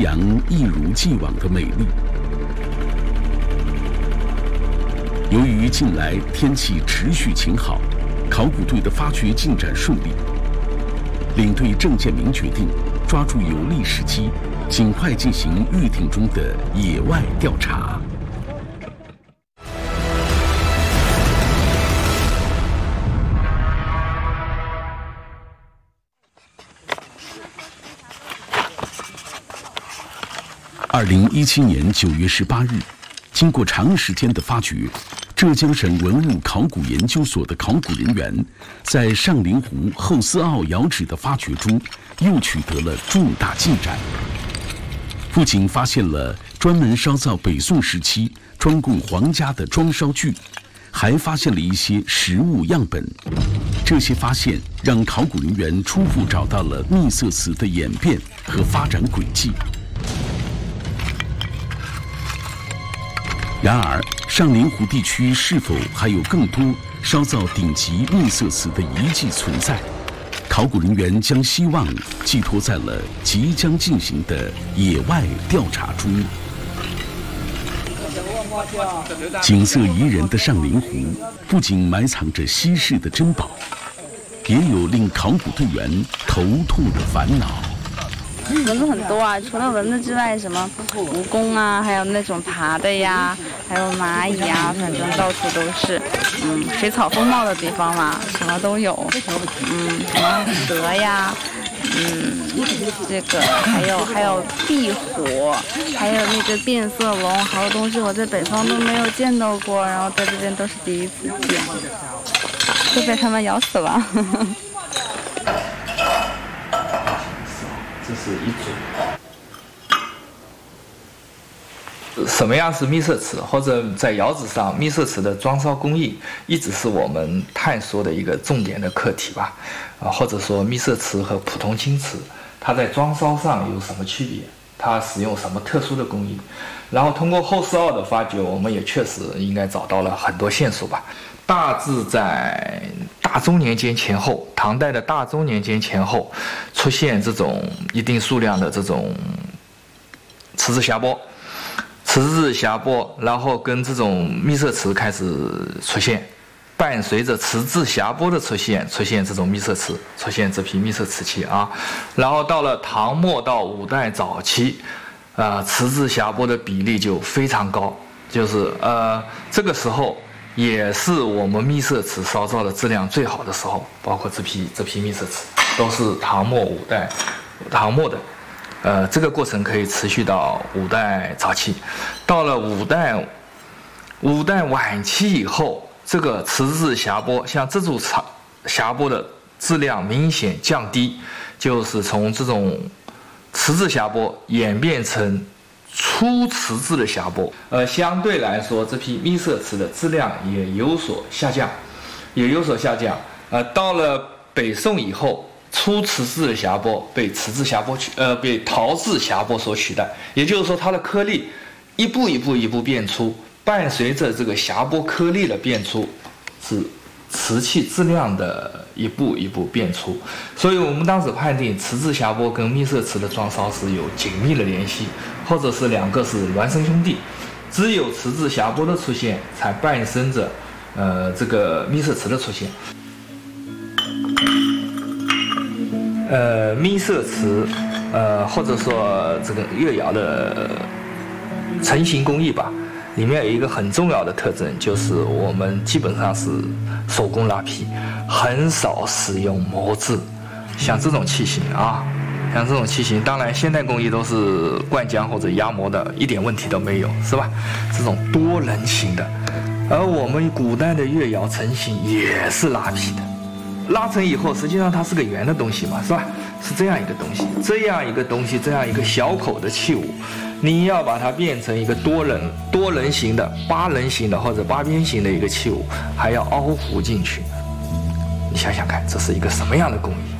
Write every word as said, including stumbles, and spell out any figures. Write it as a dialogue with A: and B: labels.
A: 阳一如既往的美丽。由于近来天气持续晴好，考古队的发掘进展顺利。领队郑建明决定抓住有利时机，尽快进行预定中的野外调查。二零一七年九月十八日，经过长时间的发掘，浙江省文物考古研究所的考古人员在上林湖后思坳窑址的发掘中又取得了重大进展。不仅发现了专门烧造北宋时期专供皇家的装烧具，还发现了一些实物样本。这些发现让考古人员初步找到了秘色瓷的演变和发展轨迹。然而，上林湖地区是否还有更多烧造顶级秘色瓷的遗迹存在？考古人员将希望寄托在了即将进行的野外调查中。景色宜人的上林湖不仅埋藏着稀世的珍宝，也有令考古队员头痛的烦恼。
B: 蚊子很多啊，除了蚊子之外，什么蜈蚣啊，还有那种爬的呀，还有蚂蚁啊，反正到处都是。嗯，水草丰茂的地方嘛，什么都有。嗯，什么蛇呀，嗯，这个还有还有壁虎，还有那个变色龙，好多东西我在北方都没有见到过，然后在这边都是第一次见，都被它们咬死了。
C: 这是一组。什么样是秘色瓷，或者在窑址上秘色瓷的装烧工艺，一直是我们探索的一个重点的课题吧。啊，或者说秘色瓷和普通青瓷，它在装烧上有什么区别？它使用什么特殊的工艺？然后通过后思坳的发掘，我们也确实应该找到了很多线索吧。大致在大中年间前后，唐代的大中年间前后，出现这种一定数量的这种瓷质匣钵，瓷质匣钵，然后跟这种秘色瓷开始出现，伴随着瓷质匣钵的出现，出现这种秘色瓷，出现这批秘色瓷器啊。然后到了唐末到五代早期，啊、呃，瓷质匣钵的比例就非常高，就是呃这个时候。也是我们秘色瓷烧造的质量最好的时候，包括这批这批秘色瓷都是唐末五代唐末的，呃，这个过程可以持续到五代早期。到了五代五代晚期以后，这个瓷质匣钵像这组匣钵的质量明显降低，就是从这种瓷质匣钵演变成粗瓷质的匣钵，呃，相对来说，这批秘色瓷的质量也有所下降，也有所下降。呃，到了北宋以后，粗瓷质的匣钵被瓷质匣钵取，呃，被陶制匣钵所取代。也就是说，它的颗粒一步一步一步变粗，伴随着这个匣钵颗粒的变粗，是瓷器质量的一步一步变粗。所以我们当时判定瓷质匣钵跟秘色瓷的装烧是有紧密的联系。或者是两个是孪生兄弟，只有瓷质匣钵的出现，才伴生着，呃，这个秘色瓷的出现。呃，秘色瓷，呃，或者说这个越窑的成型工艺吧，里面有一个很重要的特征，就是我们基本上是手工拉坯，很少使用模制，像这种器型啊。像这种器型，当然现代工艺都是灌浆或者压模的，一点问题都没有，是吧？这种多人型的，而我们古代的越窑成型也是拉坯的，拉成以后，实际上它是个圆的东西嘛，是吧？是这样一个东西，这样一个东西，这样一个小口的器物，你要把它变成一个多人多人型的、八人型的或者八边形的一个器物，还要凹糊进去，你想想看，这是一个什么样的工艺？